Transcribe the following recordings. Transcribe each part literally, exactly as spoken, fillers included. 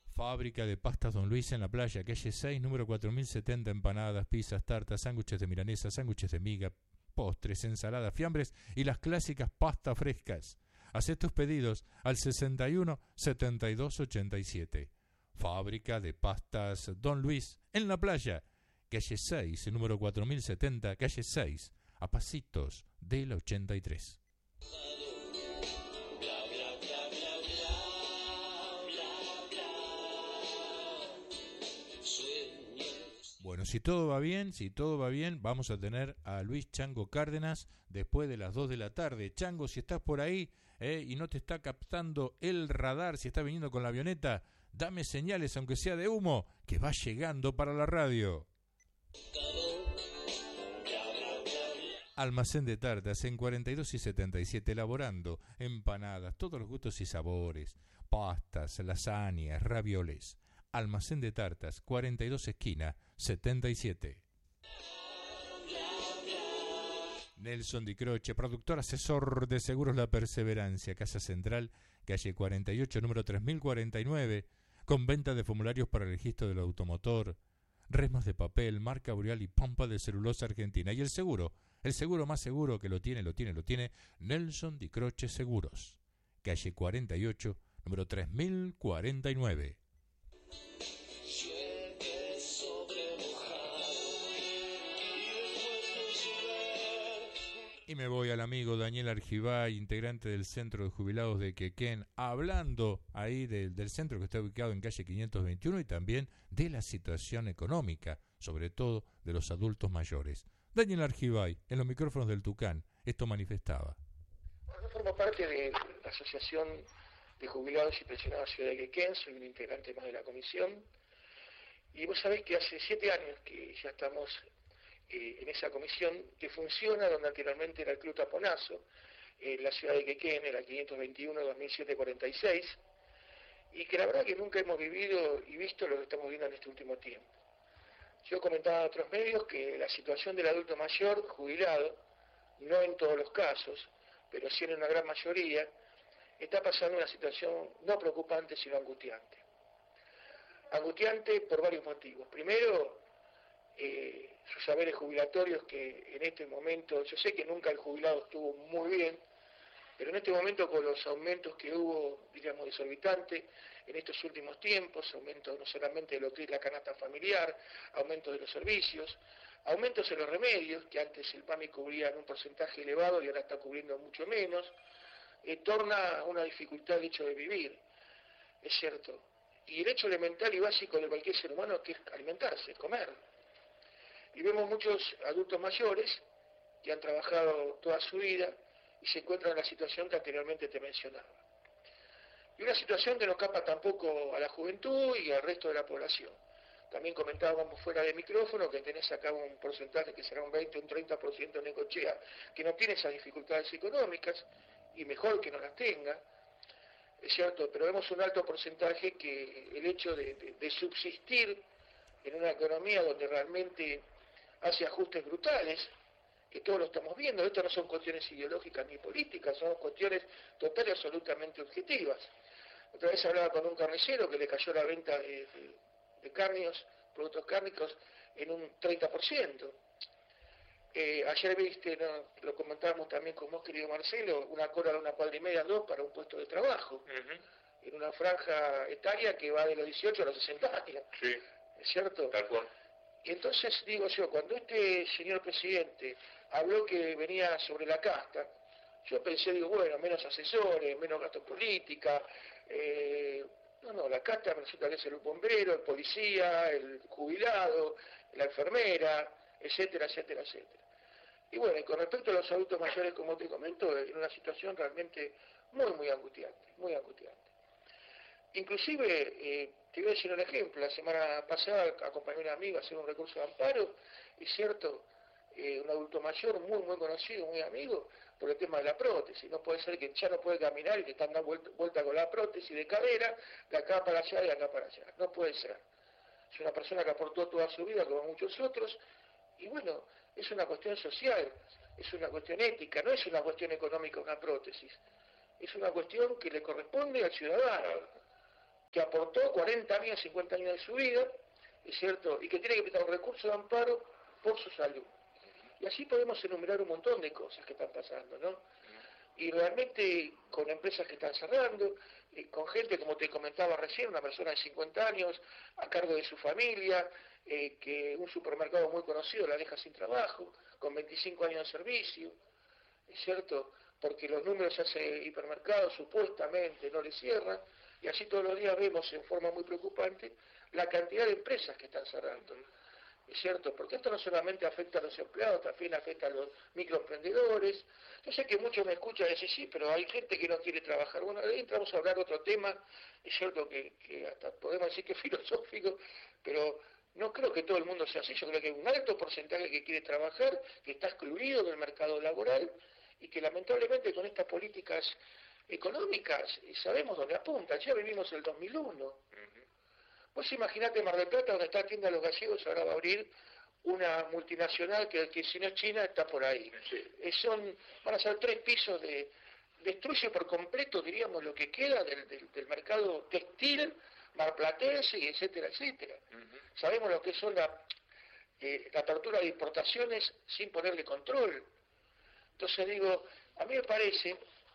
Fábrica de pastas Don Luis en la playa, calle seis, número cuatro mil setenta, empanadas, pizzas, tartas, sándwiches de milanesa, sándwiches de miga, postres, ensaladas, fiambres y las clásicas pastas frescas. Haz tus pedidos al sesenta y uno, setenta y dos, ochenta y siete. Fábrica de pastas Don Luis en la playa, calle seis, número cuatro mil setenta, calle seis, a pasitos del ochenta y tres. Bueno, si todo va bien, si todo va bien, vamos a tener a Luis Chango Cárdenas después de las dos de la tarde. Chango, si estás por ahí eh, y no te está captando el radar, si estás viniendo con la avioneta, dame señales, aunque sea de humo, que va llegando para la radio. Almacén de tartas en cuarenta y dos y setenta y siete, elaborando empanadas, todos los gustos y sabores, pastas, lasañas, ravioles. Almacén de tartas, cuarenta y dos esquina, setenta y siete. Nelson Di Croce, productor asesor de Seguros La Perseverancia, Casa Central, calle cuarenta y ocho, número tres mil cuarenta y nueve, con venta de formularios para el registro del automotor, resmas de papel, marca Boreal y pompa de celulosa argentina. Y el seguro, el seguro más seguro que lo tiene, lo tiene, lo tiene, Nelson Di Croce Seguros, calle cuarenta y ocho, número tres mil cuarenta y nueve. Y me voy al amigo Daniel Argibay, integrante del Centro de Jubilados de Quequén, hablando ahí de, del centro que está ubicado en calle quinientos veintiuno y también de la situación económica, sobre todo de los adultos mayores. Daniel Argibay, en los micrófonos del Tucán, esto manifestaba. Bueno, yo formo parte de la Asociación de Jubilados y Pensionados Ciudad de Quequén, soy un integrante más de la comisión, y vos sabés que hace siete años que ya estamos eh, en esa comisión que funciona, donde anteriormente era el Club Taponazo, en la ciudad de Quequén, era quinientos veintiuno, dos mil siete, cuarenta y seis, y que la verdad que nunca hemos vivido y visto lo que estamos viendo en este último tiempo. Yo comentaba a otros medios que la situación del adulto mayor jubilado, no en todos los casos, pero sí en una gran mayoría, está pasando una situación no preocupante, sino angustiante. Angustiante por varios motivos. Primero, eh, sus saberes jubilatorios que en este momento, yo sé que nunca el jubilado estuvo muy bien, pero en este momento con los aumentos que hubo, diríamos, desorbitantes en estos últimos tiempos, aumentos no solamente de lo que es la canasta familiar, aumentos de los servicios, aumentos en los remedios, que antes el PAMI cubría en un porcentaje elevado y ahora está cubriendo mucho menos, eh, torna una dificultad el hecho de vivir, es cierto. Y el hecho elemental y básico de cualquier ser humano que es alimentarse, comer. Y vemos muchos adultos mayores que han trabajado toda su vida y se encuentran en la situación que anteriormente te mencionaba. Y una situación que no escapa tampoco a la juventud y al resto de la población. También comentábamos fuera de micrófono que tenés acá un porcentaje que será un veinte o un treinta por ciento en Necochea, que no tiene esas dificultades económicas, y mejor que no las tenga, es cierto, pero vemos un alto porcentaje que el hecho de, de, de subsistir en una economía donde realmente hace ajustes brutales, que todos lo estamos viendo, esto no son cuestiones ideológicas ni políticas, son cuestiones total y absolutamente objetivas. Otra vez hablaba con un carnicero que le cayó la venta de, de, de cárneos, productos cárnicos, en un treinta por ciento. Eh, ayer viste, ¿no? Lo comentábamos también con vos, querido Marcelo, una cola de una cuadra y media, dos, para un puesto de trabajo, uh-huh. En una franja etaria que va de los dieciocho a los sesenta años. Sí. ¿Es cierto? Tal cual. Y entonces digo yo, cuando este señor presidente habló que venía sobre la casta, yo pensé, digo, bueno, menos asesores, menos gasto en política, eh, no, no, la casta resulta que es el bombero, el policía, el jubilado, la enfermera, etcétera, etcétera, etcétera. Y bueno, y con respecto a los adultos mayores, como te comento, en una situación realmente muy, muy angustiante, muy angustiante. Inclusive, eh, te voy a decir un ejemplo, la semana pasada acompañé a una amiga a hacer un recurso de amparo, y cierto, eh, un adulto mayor muy, muy conocido, muy amigo, por el tema de la prótesis. No puede ser que ya no puede caminar y que están dando vuelta, vuelta con la prótesis de cadera, de acá para allá y de acá para allá. No puede ser. Es una persona que aportó toda su vida, como muchos otros, y bueno, es una cuestión social, es una cuestión ética, no es una cuestión económica una prótesis. Es una cuestión que le corresponde al ciudadano. que aportó cuarenta años, cincuenta años de su vida, ¿es cierto? Y que tiene que prestar un recurso de amparo por su salud. Y así podemos enumerar un montón de cosas que están pasando, ¿no? Y realmente con empresas que están cerrando, y con gente, como te comentaba recién, una persona de cincuenta años, a cargo de su familia, eh, que un supermercado muy conocido la deja sin trabajo, con veinticinco años de servicio, ¿es cierto? Porque los números de ese hipermercado supuestamente no le cierran, y así todos los días vemos en forma muy preocupante la cantidad de empresas que están cerrando. ¿Es cierto? Porque esto no solamente afecta a los empleados, también afecta a los microemprendedores. Yo sé que muchos me escuchan y dicen, sí, pero hay gente que no quiere trabajar. Bueno, ahí entramos a hablar de otro tema, es cierto que, que hasta podemos decir que es filosófico, pero no creo que todo el mundo sea así. Yo creo que hay un alto porcentaje que quiere trabajar, que está excluido del mercado laboral y que lamentablemente con estas políticas económicas sabemos dónde apuntan. Ya vivimos el dos mil uno. Vos imaginate Mar del Plata, donde está la tienda de los gallegos, ahora va a abrir una multinacional que, que si no es China está por ahí. Sí. Eh, son, van a ser tres pisos de... destruye por completo, diríamos, lo que queda del, del, del mercado textil, marplatense, y etcétera, etcétera. Uh-huh. Sabemos lo que son la, eh, la apertura de importaciones sin ponerle control. Entonces digo, a mí me parece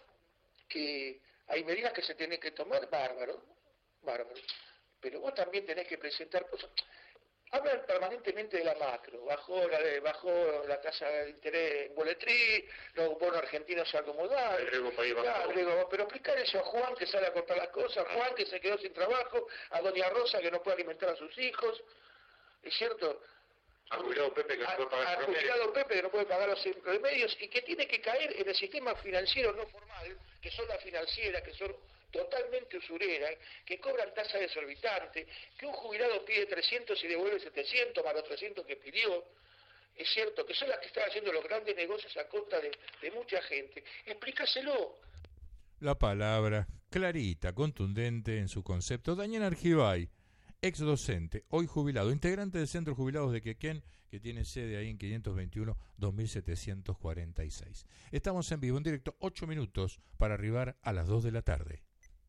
que hay medidas que se tienen que tomar, bárbaro, bárbaro. Pero vos también tenés que presentar cosas. Hablan permanentemente de la macro, bajó la, bajó la tasa de interés en Boletrí, los bonos argentinos se acomodaron, claro, pero explicar eso a Juan que sale a cortar las cosas, a Juan que se quedó sin trabajo, a doña Rosa que no puede alimentar a sus hijos, ¿es cierto? A jubilado Pepe que no puede pagar a, a jubilado Pepe que no puede pagar los remedios y que tiene que caer en el sistema financiero no formal, que son las financieras, que son totalmente usureras, que cobran tasa desorbitante, que un jubilado pide trescientos y devuelve setecientos más los trescientos que pidió, es cierto, que son las que están haciendo los grandes negocios a costa de, de mucha gente. Explícaselo. La palabra clarita, contundente en su concepto. Daniel Argibay, ex docente, hoy jubilado, integrante del Centro Jubilados de Quequén, que tiene sede ahí en quinientos veintiuno dos mil setecientos cuarenta y seis. Estamos en vivo, en directo, ocho minutos para arribar a las dos de la tarde.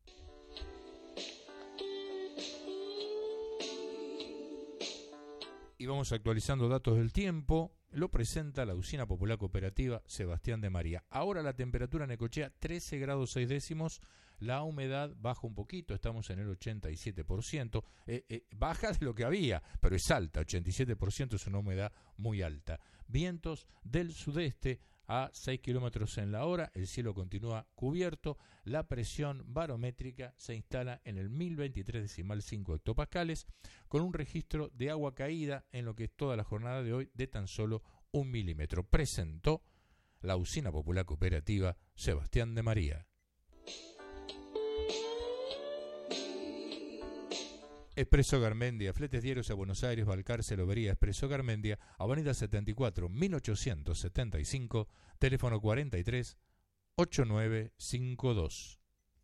Y vamos actualizando datos del tiempo. Lo presenta la Usina Popular Cooperativa Sebastián de María. Ahora la temperatura en Necochea trece grados seis décimos. La humedad baja un poquito, estamos en el ochenta y siete por ciento. Eh, eh, baja de lo que había, pero es alta. ochenta y siete por ciento es una humedad muy alta. Vientos del sudeste a seis kilómetros en la hora. El cielo continúa cubierto. La presión barométrica se instala en el mil veintitrés decimal cinco hectopascales, con un registro de agua caída en lo que es toda la jornada de hoy de tan solo un milímetro. Presentó la Usina Popular Cooperativa Sebastián de María. Expreso Garmendia, fletes diarios a Buenos Aires, Balcarce, Lobería. Expreso Garmendia, Avenida setenta y cuatro, mil ochocientos setenta y cinco, teléfono cuarenta y tres, ochenta y nueve cincuenta y dos.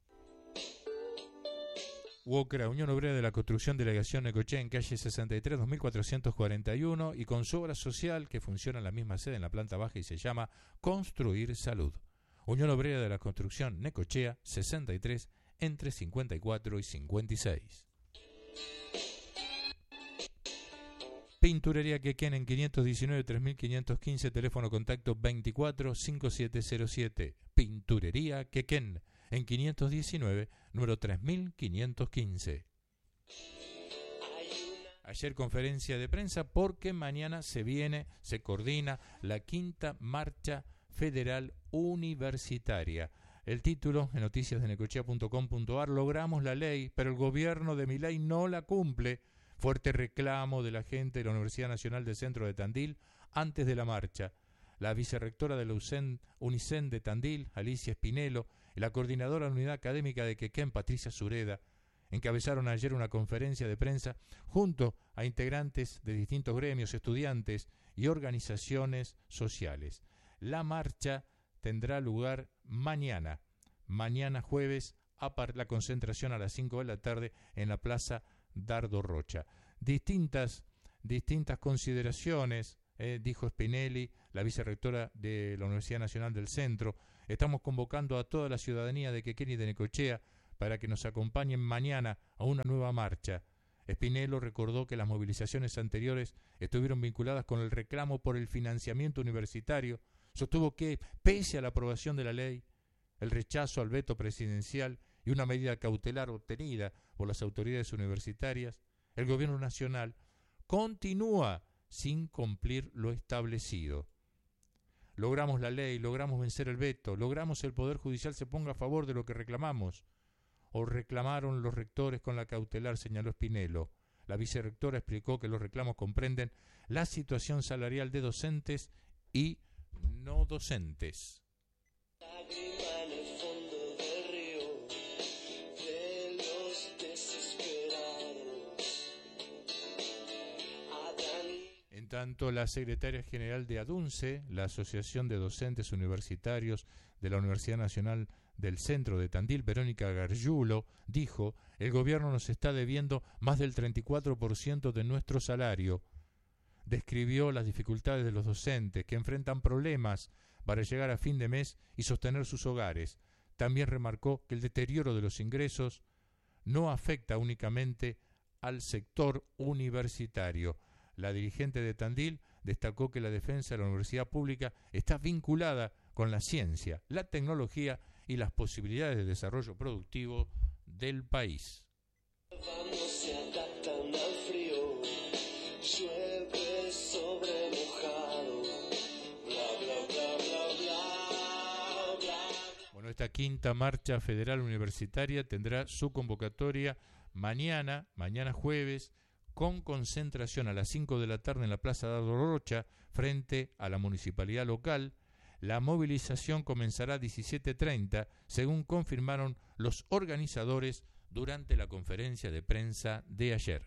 Wokra, Unión Obrera de la Construcción, Delegación Necochea, en calle sesenta y tres, dos mil cuatrocientos cuarenta y uno, y con su obra social que funciona en la misma sede en la planta baja y se llama Construir Salud. Unión Obrera de la Construcción, Necochea, sesenta y tres, entre cincuenta y cuatro y cincuenta y seis. Pinturería Quequén en quinientos diecinueve, tres mil quinientos quince, teléfono contacto veinticuatro, cincuenta y siete cero siete. Pinturería Quequén en quinientos diecinueve, número tres mil quinientos quince. Ayer conferencia de prensa porque mañana se viene, se coordina la quinta marcha federal universitaria. El título en noticias de necochea punto com punto ar: logramos la ley, pero el gobierno de Milei no la cumple. Fuerte reclamo de la gente de la Universidad Nacional del Centro de Tandil antes de la marcha. La vicerrectora de la UNICEN de Tandil, Alicia Spinello, y la coordinadora de la Unidad Académica de Quequén, Patricia Sureda, encabezaron ayer una conferencia de prensa junto a integrantes de distintos gremios, estudiantes y organizaciones sociales. La marcha tendrá lugar mañana, mañana jueves, a par la concentración a las cinco de la tarde en la Plaza Dardo Rocha. Distintas, distintas consideraciones, eh, dijo Spinelli, la vicerrectora de la Universidad Nacional del Centro. Estamos convocando a toda la ciudadanía de Quequén y de Necochea para que nos acompañen mañana a una nueva marcha. Spinello recordó que las movilizaciones anteriores estuvieron vinculadas con el reclamo por el financiamiento universitario. Sostuvo que, pese a la aprobación de la ley, el rechazo al veto presidencial y una medida cautelar obtenida por las autoridades universitarias, el gobierno nacional continúa sin cumplir lo establecido. Logramos la ley, logramos vencer el veto, logramos que el Poder Judicial se ponga a favor de lo que reclamamos. O reclamaron los rectores con la cautelar, señaló Spinello. La vicerrectora explicó que los reclamos comprenden la situación salarial de docentes y no docentes. En tanto, la secretaria general de ADUNCE, la Asociación de Docentes Universitarios de la Universidad Nacional del Centro de Tandil, Verónica Gargiulo, dijo: el gobierno nos está debiendo más del treinta y cuatro por ciento de nuestro salario. Describió las dificultades de los docentes que enfrentan problemas para llegar a fin de mes y sostener sus hogares. También remarcó que el deterioro de los ingresos no afecta únicamente al sector universitario. La dirigente de Tandil destacó que la defensa de la universidad pública está vinculada con la ciencia, la tecnología y las posibilidades de desarrollo productivo del país. Bueno, esta quinta marcha federal universitaria tendrá su convocatoria mañana, mañana jueves, con concentración a las cinco de la tarde en la Plaza Dardo Rocha, frente a la municipalidad local. La movilización comenzará a diecisiete treinta, según confirmaron los organizadores durante la conferencia de prensa de ayer.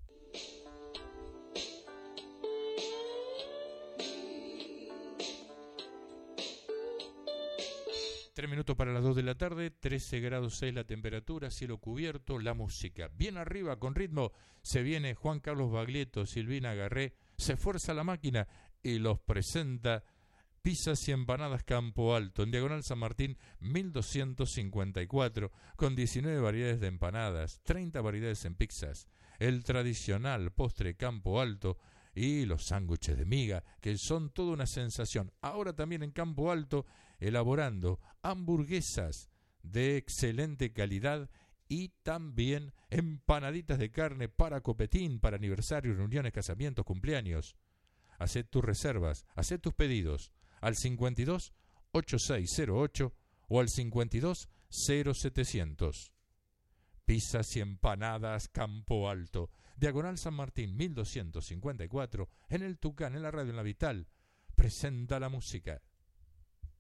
Tres minutos para las dos de la tarde, trece grados seis la temperatura, cielo cubierto, la música bien arriba con ritmo. Se viene Juan Carlos Baglietto, Silvina Garré, se fuerza la máquina y los presenta Pizzas y Empanadas Campo Alto, en Diagonal San Martín mil doscientos cincuenta y cuatro, con diecinueve variedades de empanadas, treinta variedades en pizzas, el tradicional postre Campo Alto y los sándwiches de miga, que son toda una sensación. Ahora también en Campo Alto, elaborando hamburguesas de excelente calidad y también empanaditas de carne para copetín, para aniversarios, reuniones, casamientos, cumpleaños. Haced tus reservas, haced tus pedidos al cincuenta y dos, ochenta y seis cero ocho o al cincuenta y dos, cero setecientos. Pizzas y Empanadas Campo Alto, Diagonal San Martín mil doscientos cincuenta y cuatro, en el Tucán, en la radio, en la Vital. Presenta la música.